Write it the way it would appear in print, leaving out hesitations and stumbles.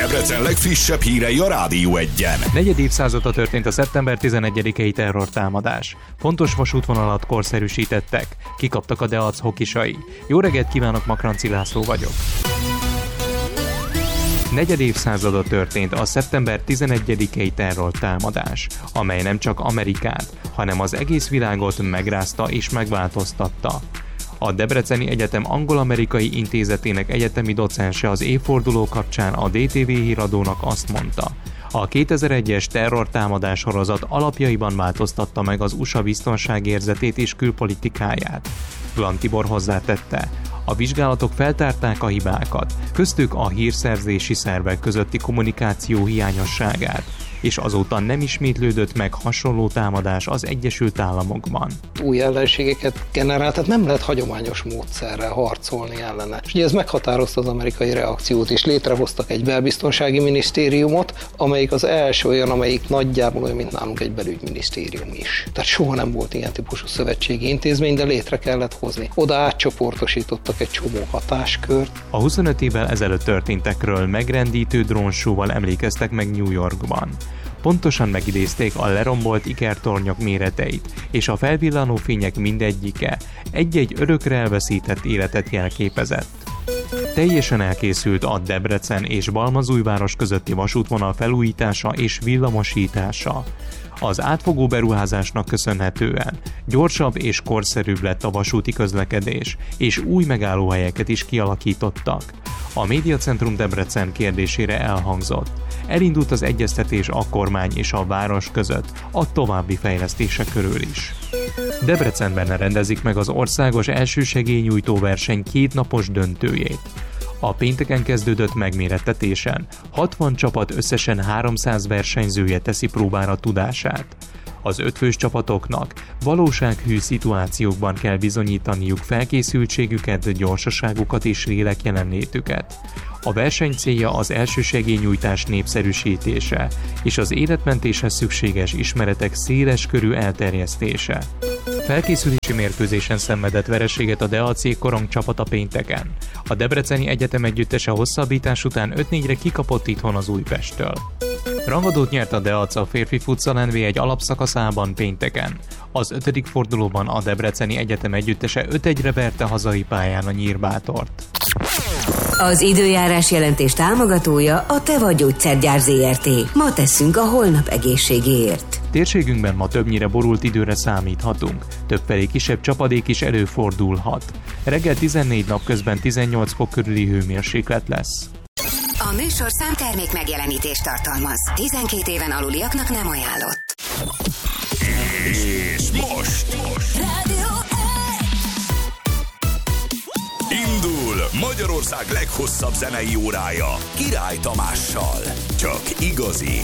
Debrecen legfrissebb hírei a Rádió 1-en. Negyed évszázada történt a szeptember 11-i terrortámadás. Fontos vasútvonalat korszerűsítettek. Kikaptak a Deac hokisai. Jó reggelt kívánok, Makranci László vagyok. Negyed évszázada történt a szeptember 11-i terrortámadás, amely nem csak Amerikát, hanem az egész világot megrázta és megváltoztatta. A Debreceni Egyetem Angol-Amerikai Intézetének egyetemi docense az évforduló kapcsán a DTV híradónak azt mondta: a 2001-es terrortámadás sorozat alapjaiban változtatta meg az USA biztonságérzetét és külpolitikáját. Glan Tibor hozzátette: a vizsgálatok feltárták a hibákat, köztük a hírszerzési szervek közötti kommunikáció hiányosságát, és azóta nem ismétlődött meg hasonló támadás az Egyesült Államokban. Új ellenségeket generált, tehát nem lehet hagyományos módszerrel harcolni ellene. És ugye ez meghatározta az amerikai reakciót, és létrehoztak egy belbiztonsági minisztériumot, amelyik az első olyan, amelyik nagyjából olyan, mint nálunk egy belügyminisztérium is. Tehát soha nem volt ilyen típusú szövetségi intézmény, de létre kellett hozni. Oda átcsoportosítottak egy csomó hatáskört. A 25 évvel ezelőtt történtekről megrendítő drónshow-val emlékeztek meg New Yorkban. Pontosan megidézték a lerombolt ikertornyok méreteit, és a felvillanó fények mindegyike egy-egy örökre elveszített életet jelképezett. Teljesen elkészült a Debrecen és Balmazújváros közötti vasútvonal felújítása és villamosítása. Az átfogó beruházásnak köszönhetően gyorsabb és korszerűbb lett a vasúti közlekedés, és új megállóhelyeket is kialakítottak. A Médiacentrum Debrecen kérdésére elhangzott: elindult az egyeztetés a kormány és a város között a további fejlesztések körül is. Debrecenben rendezik meg az országos elsősegélynyújtó verseny 2 napos döntőjét. A pénteken kezdődött megmérettetésen 60 csapat összesen 300 versenyzője teszi próbára tudását. Az 5 fős csapatoknak valósághű szituációkban kell bizonyítaniuk felkészültségüket, gyorsaságukat és lélek jelenlétüket. A verseny célja az elsősegélynyújtás népszerűsítése és az életmentéshez szükséges ismeretek széles körű elterjesztése. Felkészülési mérkőzésen szenvedett vereséget a Deac korong csapata pénteken. A Debreceni Egyetem együttese hosszabbítás után 5-4-re kikapott itthon az Újpesttől. Rangadót nyert a Deac a férfi futsal NB1 alapszakaszában pénteken. Az 5. fordulóban a Debreceni Egyetem együttese 5-1-re verte hazai pályán a Nyírbátort. Az időjárás jelentés támogatója a Teva Gyógyszergyár Zrt. Ma teszünk a holnap egészségéért. Térségünkben ma többnyire borult időre számíthatunk. Többfelé kisebb csapadék is előfordulhat. Reggel 14, napközben 18 fok körüli hőmérséklet lesz. A műsor számtermék megjelenítést tartalmaz. 12 éven aluliaknak nem ajánlott. És most indul Magyarország leghosszabb zenei órája Király Tamással. Csak igazi